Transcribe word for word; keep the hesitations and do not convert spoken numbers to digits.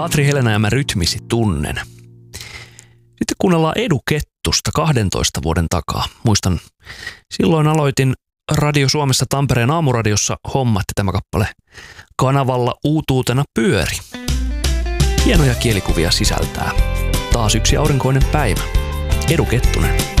Patri Helena ja mä rytmisi tunnen. Sitten kuunnellaan Edu Kettusta kahdentoista vuoden takaa. Muistan, silloin aloitin Radio Suomessa Tampereen aamuradiossa hommat ja tämä kappale kanavalla uutuutena pyöri. Hienoja kielikuvia sisältää. Taas yksi aurinkoinen päivä. Edu Kettunen.